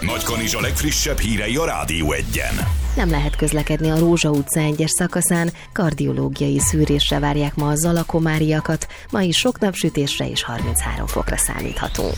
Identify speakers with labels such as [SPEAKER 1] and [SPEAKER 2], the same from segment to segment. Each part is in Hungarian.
[SPEAKER 1] Nagykanizsa legfrissebb hírei a Rádió Egyen.
[SPEAKER 2] Nem lehet közlekedni a Rózsa utca 1-es szakaszán, kardiológiai szűrésre várják ma a zalakomáriakat, ma is sok napsütésre és 33 fokra számíthatunk.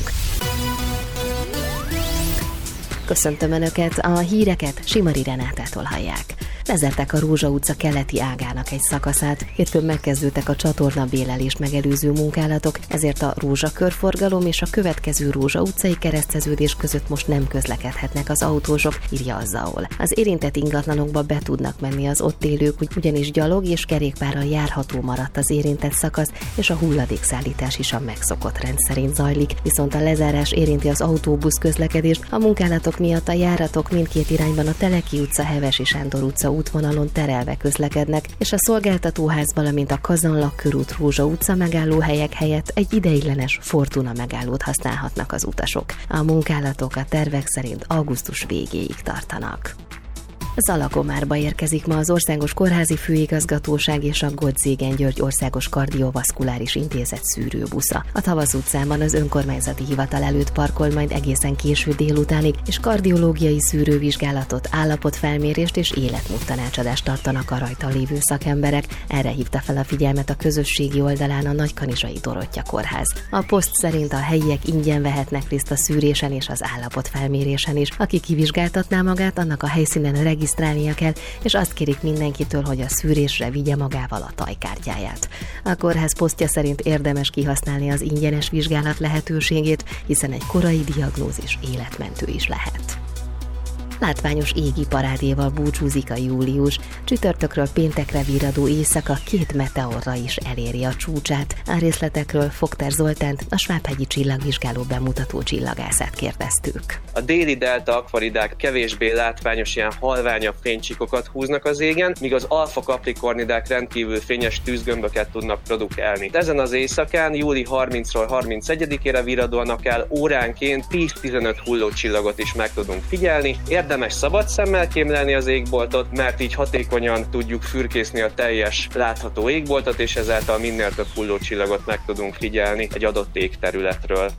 [SPEAKER 2] Köszöntöm Önöket, a híreket Simari Renátától hallják. Lezárták a Rózsa utca keleti ágának egy szakaszát, hétfőn megkezdődtek a csatornabélelést megelőző munkálatok, ezért a Rózsa körforgalom és a következő Rózsa utcai kereszteződés között most nem közlekedhetnek az autósok, írja a ZAOL. Az érintett ingatlanokba be tudnak menni az ott élők, ugyanis gyalog és kerékpárral járható maradt az érintett szakasz, és a hulladékszállítás is a megszokott rend szerint zajlik, viszont a lezárás érinti az autóbusz közlekedést, a munkálatok miatt a járatok mindkét irányban a Teleki utca, Hevesi Sándor utca útvonalon terelve közlekednek, és a szolgáltatóház, valamint a Kazanlak körút, Rózsa utca megállóhelyek helyett egy ideiglenes Fortuna megállót használhatnak az utasok. A munkálatok a tervek szerint augusztus végéig tartanak. Zalakomárba érkezik ma az Országos Kórházi Főigazgatóság és a Gottszégen György Országos Kardiovaszkuláris Intézet szűrőbusza. A Tavasz utcában az önkormányzati hivatal előtt parkol majd egészen késő délutánig, és kardiológiai szűrővizsgálatot, állapotfelmérést és életmódtanácsadást tartanak a rajta lévő szakemberek. Erre hívta fel a figyelmet a közösségi oldalán a Nagykanizsai Dorottya Kórház. A poszt szerint a helyiek ingyen vehetnek részt a szűrésen és az állapotfelmérésen is. Aki kivizsgáltatná magát, annak a helyszínen regisztrálnia kell, és azt kérik mindenkitől, hogy a szűrésre vigye magával a tajkártyáját. A kórház posztja szerint érdemes kihasználni az ingyenes vizsgálat lehetőségét, hiszen egy korai diagnózis életmentő is lehet. Látványos égi parádéval búcsúzik a július. Csütörtökről péntekre virradó éjszaka 2 meteorra is eléri a csúcsát. A részletekről Fogter Zoltánt, a Svábhegyi Csillagvizsgáló bemutató csillagászát kérdeztük.
[SPEAKER 3] A déli delta akvaridák kevésbé látványos, ilyen halványabb fénycsíkokat húznak az égen, míg az alfa kaprikornidák rendkívül fényes tűzgömböket tudnak produkálni. Ezen az éjszakán, júli 30-ról 31-ére virradóan akár óránként 10-15 hullócsillagot is meg tudunk figyelni. Érdemes szabad szemmel kémlelni az égboltot, mert így hatékonyan tudjuk fürkészni a teljes látható égboltot, és ezáltal minél több hullócsillagot meg tudunk figyelni egy adott égterületről.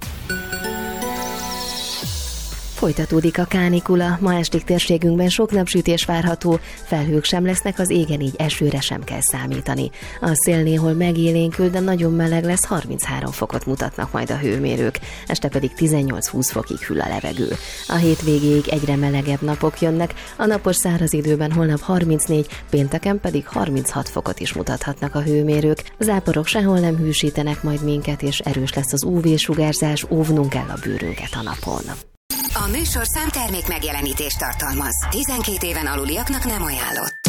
[SPEAKER 2] Folytatódik a kánikula, ma estig térségünkben sok napsütés várható, felhők sem lesznek az égen, így esőre sem kell számítani. A szél néhol megélénkül, de nagyon meleg lesz, 33 fokot mutatnak majd a hőmérők, este pedig 18-20 fokig hűl a levegő. A hétvégéig egyre melegebb napok jönnek, a napos száraz időben holnap 34, pénteken pedig 36 fokot is mutathatnak a hőmérők. Záporok sehol nem hűsítenek majd minket, és erős lesz az UV-sugárzás, óvnunk kell a bőrünket a napon.
[SPEAKER 4] A műsorszám termék megjelenítést tartalmaz. 12 éven aluliaknak nem ajánlott.